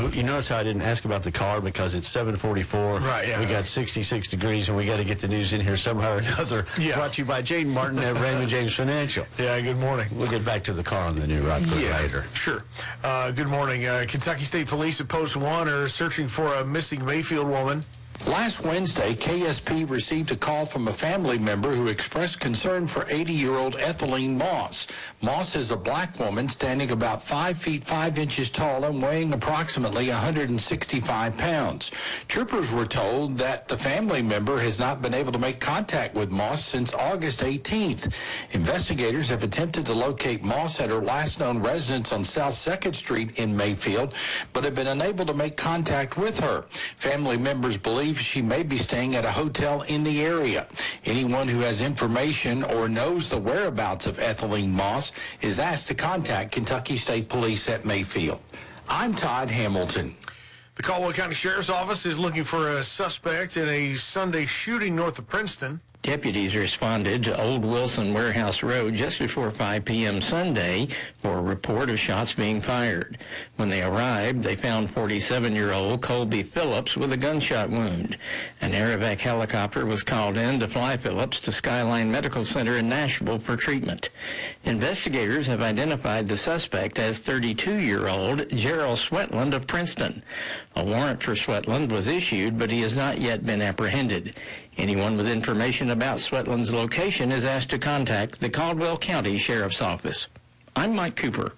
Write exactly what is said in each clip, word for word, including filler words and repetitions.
you notice how I didn't ask about the car because it's seven forty-four. Right, yeah. We got sixty-six degrees, and we got to get the news in here somehow or another. Yeah. Brought to you by Jaden Martin at Raymond James Financial. Yeah, good morning. We'll get back to the car on the new right quick Yeah, later. sure. Uh, good morning. Uh, Kentucky State Police at Post one are searching for a missing Mayfield woman. Last Wednesday, K S P received a call from a family member who expressed concern for eighty-year-old Ethelene Moss. Moss is a black woman standing about five feet five inches tall and weighing approximately one hundred sixty-five pounds. Troopers were told that the family member has not been able to make contact with Moss since August eighteenth. Investigators have attempted to locate Moss at her last known residence on South second Street in Mayfield, but have been unable to make contact with her. Family members believe she may be staying at a hotel in the area. Anyone who has information or knows the whereabouts of Ethelene Moss is asked to contact Kentucky State Police at Mayfield. I'm Todd Hamilton. The Caldwell County Sheriff's Office is looking for a suspect in a Sunday shooting north of Princeton. Deputies responded to Old Wilson Warehouse Road just before five p.m. Sunday for a report of shots being fired. When they arrived, they found forty-seven-year-old Colby Phillips with a gunshot wound. An Aerovac helicopter was called in to fly Phillips to Skyline Medical Center in Nashville for treatment. Investigators have identified the suspect as thirty-two-year-old Gerald Sweatland of Princeton. A warrant for Sweatland was issued, but he has not yet been apprehended. Anyone with information about Sweatland's location is asked to contact the Caldwell County Sheriff's Office. I'm Mike Cooper.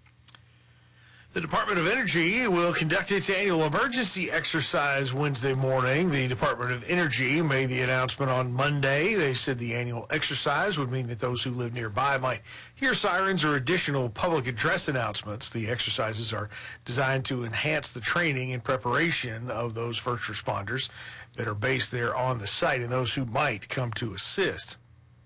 The Department of Energy will conduct its annual emergency exercise Wednesday morning. The Department of Energy made the announcement on Monday. They said the annual exercise would mean that those who live nearby might hear sirens or additional public address announcements. The exercises are designed to enhance the training and preparation of those first responders that are based there on the site and those who might come to assist.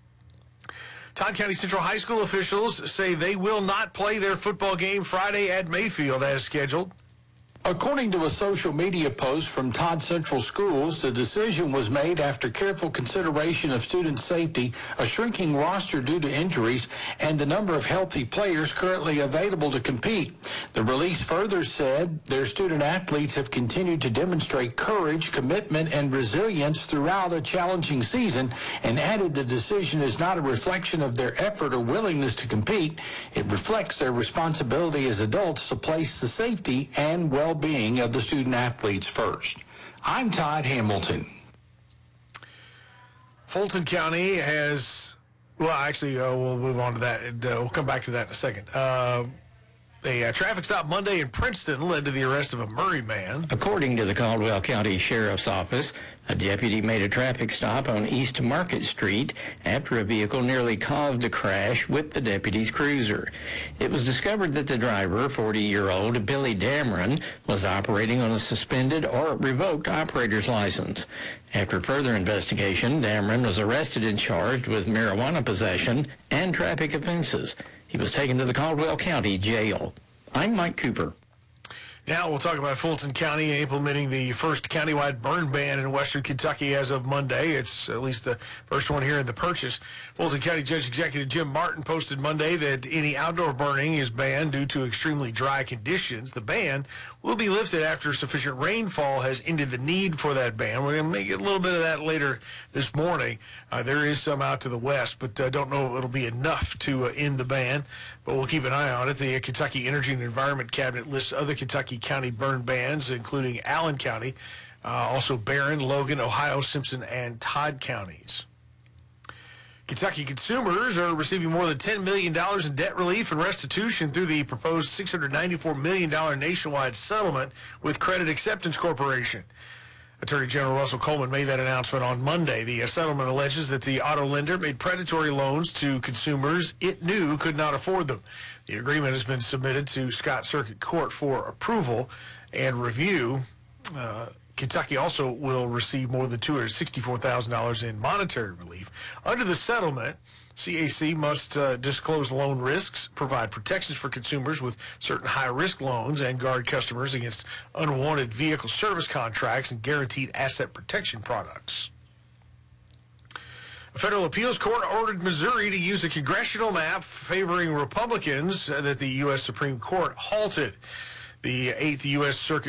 Todd County Central High School officials say they will not play their football game Friday at Mayfield as scheduled. According to a social media post from Todd Central Schools, the decision was made after careful consideration of student safety, a shrinking roster due to injuries, and the number of healthy players currently available to compete. The release further said their student athletes have continued to demonstrate courage, commitment, and resilience throughout a challenging season, and added the decision is not a reflection of their effort or willingness to compete. It reflects their responsibility as adults to place the safety and well well-being of the student athletes first. I'm Todd Hamilton. Fulton County has, well, actually, uh, we'll move on to that, and uh, we'll come back to that in a second. Uh, a uh, traffic stop Monday in Princeton led to the arrest of a Murray man. According to the Caldwell County Sheriff's Office, a deputy made a traffic stop on East Market Street after a vehicle nearly caused a crash with the deputy's cruiser. It was discovered that the driver, forty-year-old Billy Dameron, was operating on a suspended or revoked operator's license. After further investigation, Dameron was arrested and charged with marijuana possession and traffic offenses. He was taken to the Caldwell County Jail. I'm Mike Cooper. Now we'll talk about Fulton County implementing the first countywide burn ban in western Kentucky as of Monday. It's at least the first one here in the Purchase. Fulton County Judge Executive Jim Martin posted Monday that any outdoor burning is banned due to extremely dry conditions. The ban will be lifted after sufficient rainfall has ended the need for that ban. We're going to make a little bit of that later this morning. Uh, there is some out to the west, but I uh, don't know if it'll be enough to uh, end the ban, but we'll keep an eye on it. The uh, Kentucky Energy and Environment Cabinet lists other Kentucky County burn bans, including Allen County, uh, also Barron, Logan, Ohio, Simpson, and Todd counties. Kentucky consumers are receiving more than ten million dollars in debt relief and restitution through the proposed six hundred ninety-four million dollars nationwide settlement with Credit Acceptance Corporation. Attorney General Russell Coleman made that announcement on Monday. The settlement alleges that the auto lender made predatory loans to consumers it knew could not afford them. The agreement has been submitted to Scott Circuit Court for approval and review. Uh, Kentucky also will receive more than two hundred sixty-four thousand dollars in monetary relief. Under the settlement, C A C must uh, disclose loan risks, provide protections for consumers with certain high-risk loans, and guard customers against unwanted vehicle service contracts and guaranteed asset protection products. A federal appeals court ordered Missouri to use a congressional map favoring Republicans that the U S Supreme Court halted. The eighth U S Circuit